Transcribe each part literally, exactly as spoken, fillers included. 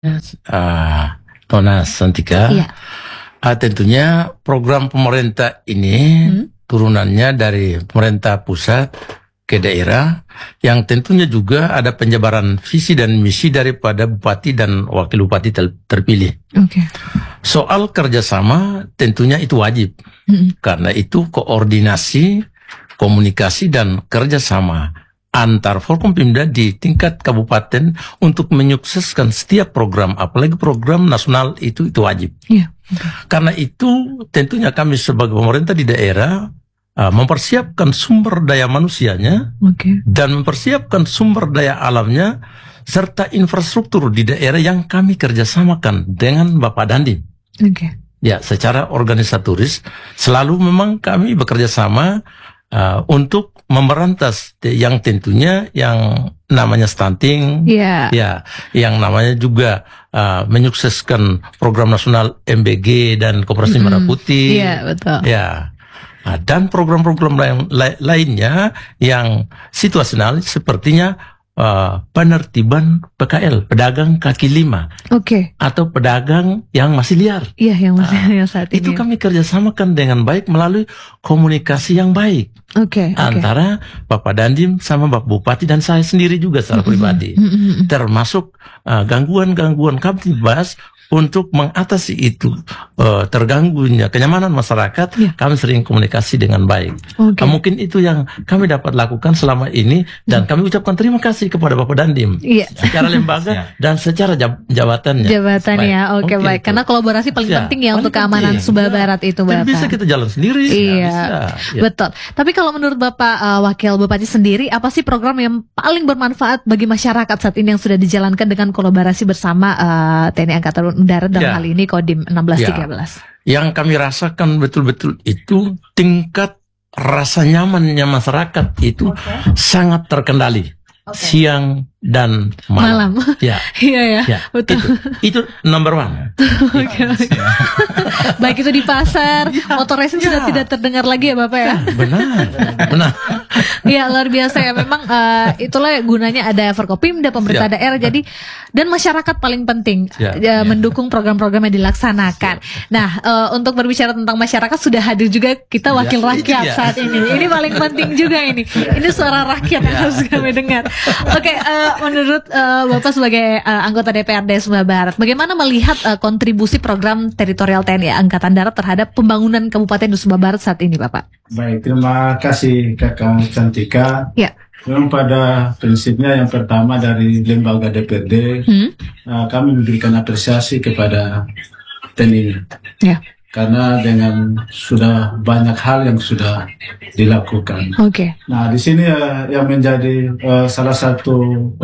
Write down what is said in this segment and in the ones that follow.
Uh, Nona Santika, Iya. uh, tentunya program pemerintah ini hmm. turunannya dari pemerintah pusat ke daerah, yang tentunya juga ada penjabaran visi dan misi daripada bupati dan wakil bupati ter terpilih. Okay. Soal kerjasama tentunya itu wajib, hmm. karena itu koordinasi, komunikasi dan kerjasama antar Forkompimda di tingkat kabupaten untuk menyukseskan setiap program, apalagi program nasional itu itu wajib. Yeah. Karena itu tentunya kami sebagai pemerintah di daerah uh, mempersiapkan sumber daya manusianya, okay. dan mempersiapkan sumber daya alamnya serta infrastruktur di daerah yang kami kerjasamakan dengan Bapak Dandim. Okay. Ya, secara organisatoris selalu memang kami bekerja sama Uh, untuk memberantas yang tentunya yang namanya stunting, yeah. ya, yang namanya juga uh, menyukseskan program nasional M B G dan Koperasi mm-hmm. Merah Putih, yeah, betul. ya, nah, dan program-program lain, la lainnya yang situasional sepertinya uh, penertiban P K L, pedagang kaki lima, okay. atau pedagang yang masih liar. Iya, yang masih nah, liar saat ini. Itu kami kerjasamakan dengan baik melalui komunikasi yang baik. Okay, antara okay. Bapak Dandim sama Bapak Bupati dan saya sendiri juga secara mm-hmm. pribadi, mm-hmm. termasuk gangguan-gangguan uh, kami bahas untuk mengatasi itu uh, terganggunya kenyamanan masyarakat, yeah. kami sering komunikasi dengan baik. Okay. Uh, mungkin itu yang kami dapat lakukan selama ini, dan kami ucapkan terima kasih kepada Bapak Dandim, yeah. secara lembaga dan secara jab jabatannya. Jabatannya, oke okay, baik. Itu. Karena kolaborasi paling ya, penting ya untuk keamanan penting. Sumba ya. Barat itu, Bapak. Bisa kita jalan sendiri. Iya, ya, bisa. Ya. Betul. Tapi kalau menurut Bapak uh, Wakil Bupati sendiri, apa sih program yang paling bermanfaat bagi masyarakat saat ini yang sudah dijalankan dengan kolaborasi bersama uh, T N I Angkatan Darat dalam ya. hal ini Kodim enam belas tiga belas. Ya. Yang kami rasakan betul-betul itu tingkat rasa nyamannya masyarakat itu okay. sangat terkendali, okay. siang dan malam. malam. Ya, iya ya, ya. betul. Itu, itu number one. okay, okay. Baik itu di pasar, ya. motor racing ya. sudah tidak terdengar lagi ya Bapak ya. ya benar, benar. Iya luar biasa ya, memang uh, itulah gunanya ada Forkopimda, pemerintah ya. daerah, jadi dan masyarakat paling penting ya. Ya, mendukung program-program yang dilaksanakan. Ya. Nah uh, untuk berbicara tentang masyarakat sudah hadir juga kita wakil ya, rakyat ya. saat ini. Ini paling penting juga ini. Ini suara rakyat yang harus kami dengar. Oke, okay, uh, menurut uh, Bapak sebagai uh, anggota D P R D Sumba Barat, bagaimana melihat uh, kontribusi program teritorial T N I Angkatan Darat terhadap pembangunan Kabupaten Sumba Barat saat ini, Bapak? Baik, terima kasih Kakak Cantika. Ya. Memang pada prinsipnya yang pertama dari lembaga D P R D, hmm? uh, kami memberikan apresiasi kepada T N I. Ya. Karena dengan sudah banyak hal yang sudah dilakukan. Oke. Okay. Nah di sini uh, yang menjadi uh, salah satu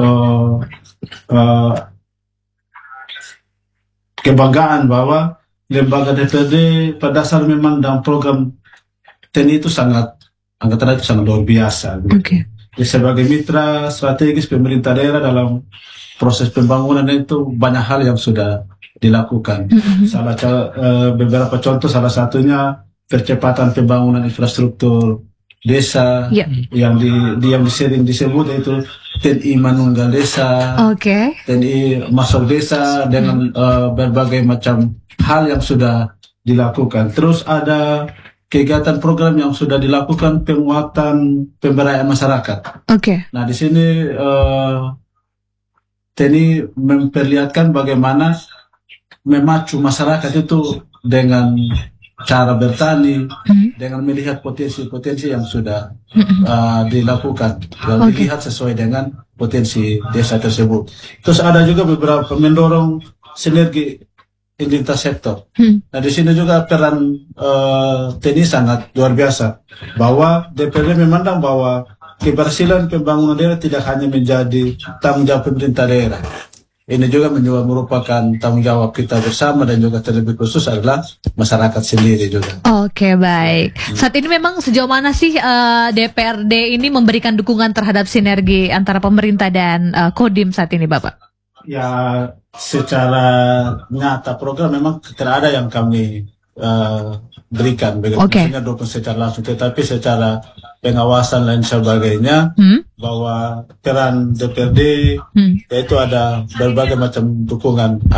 uh, uh, kebanggaan bahwa lembaga D P R D pada dasar memang dalam program T N I itu sangat, angkatan itu sangat luar biasa. Oke. Okay. Sebagai mitra strategis pemerintah daerah dalam proses pembangunan itu banyak hal yang sudah dilakukan. Mm-hmm. Salah uh, beberapa contoh, salah satunya percepatan pembangunan infrastruktur desa, yeah. yang di, di yang disering disebut itu T N I Manunggal Desa, okay. T N I Masuk Desa dengan mm. uh, berbagai macam hal yang sudah dilakukan. Terus ada kegiatan program yang sudah dilakukan penguatan pemberdayaan masyarakat. Oke. Okay. Nah di sini uh, T N I memperlihatkan bagaimana memacu masyarakat itu dengan cara bertani, mm-hmm. dengan melihat potensi-potensi yang sudah mm-hmm. uh, dilakukan dan okay. dilihat sesuai dengan potensi desa tersebut. Terus ada juga beberapa mendorong sinergi lintas sektor. Mm. Nah di sini juga peran uh, T N I sangat luar biasa, bahwa D P R D memandang bahwa keberhasilan pembangunan daerah tidak hanya menjadi tanggung jawab pemerintah daerah. Ini juga merupakan tanggung jawab kita bersama, dan juga terlebih khusus adalah masyarakat sendiri juga. Oke, baik. Saat ini memang sejauh mana sih uh, D P R D ini memberikan dukungan terhadap sinergi antara pemerintah dan uh, Kodim saat ini, Bapak? Ya, secara nyata program memang tidak ada yang kami uh, berikan, begitu. Okay. Maksudnya dukung secara langsung, tetapi secara pengawasan dan sebagainya, hmm? bahwa peran D P R D hmm. yaitu ada berbagai macam dukungan.